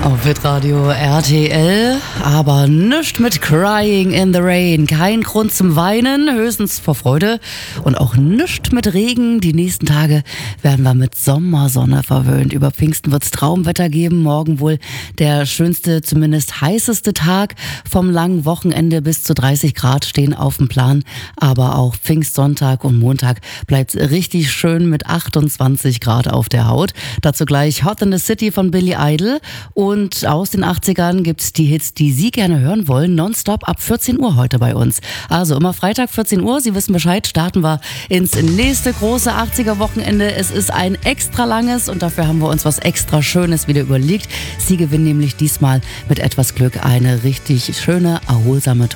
Auf Hitradio RTL, aber nischt mit Crying in the Rain. Kein Grund zum Weinen, höchstens vor Freude. Und auch nischt mit Regen. Die nächsten Tage werden wir mit Sommersonne verwöhnt. Über Pfingsten wird's Traumwetter geben. Morgen wohl der schönste, zumindest heißeste Tag. Vom langen Wochenende bis zu 30 Grad stehen auf dem Plan. Aber auch Pfingstsonntag und Montag bleibt's richtig schön mit 28 Grad auf der Haut. Dazu gleich Hot in the City von Billy Idol. Und aus den 80ern gibt's die Hits, die Sie gerne hören wollen, nonstop ab 14 Uhr heute bei uns. Also immer Freitag 14 Uhr, Sie wissen Bescheid, starten wir ins nächste große 80er-Wochenende. Es ist ein extra langes und dafür haben wir uns was extra Schönes wieder überlegt. Sie gewinnen nämlich diesmal mit etwas Glück eine richtig schöne, erholsame